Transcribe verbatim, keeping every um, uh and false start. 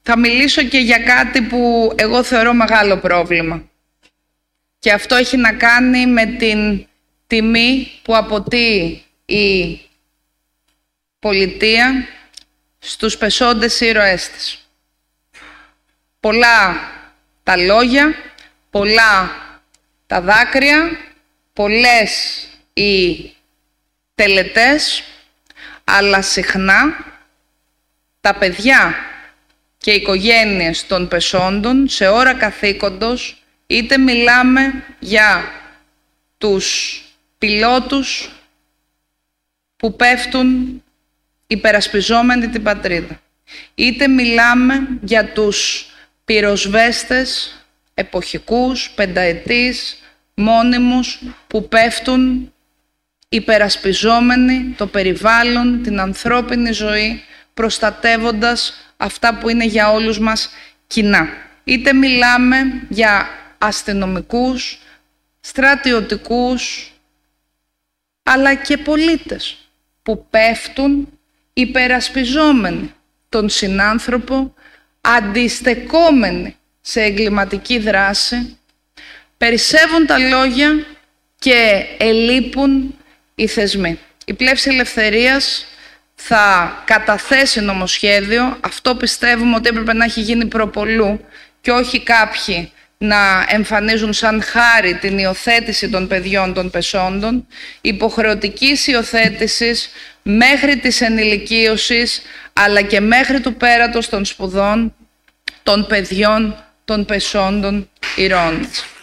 θα μιλήσω και για κάτι που εγώ θεωρώ μεγάλο πρόβλημα. Και αυτό έχει να κάνει με την τιμή που αποτείει η πολιτεία στους πεσόντες ήρωές της. Πολλά τα λόγια, πολλά τα δάκρυα, πολλές οι τελετές, αλλά συχνά τα παιδιά και οι οικογένειες των πεσόντων σε ώρα καθήκοντος, είτε μιλάμε για τους πιλότους που πέφτουν υπερασπιζόμενοι την πατρίδα, είτε μιλάμε για τους πυροσβέστες εποχικούς, πενταετής, μόνιμους, που πέφτουν υπερασπιζόμενοι το περιβάλλον, την ανθρώπινη ζωή, προστατεύοντας αυτά που είναι για όλους μας κοινά. Είτε μιλάμε για αστυνομικούς, στρατιωτικούς, αλλά και πολίτες που πέφτουν υπερασπιζόμενοι τον συνάνθρωπο, αντιστεκόμενοι σε εγκληματική δράση. Περισσεύουν τα λόγια και ελείπουν οι θεσμοί. Η Πλεύση Ελευθερίας θα καταθέσει νομοσχέδιο. Αυτό πιστεύουμε ότι έπρεπε να έχει γίνει προπολού και όχι κάποιοι να εμφανίζουν σαν χάρη την υιοθέτηση των παιδιών των πεσόντων, υποχρεωτικής υιοθέτησης μέχρι της ενηλικίωσης, αλλά και μέχρι του πέρατος των σπουδών των παιδιών των πεσόντων ηρώων.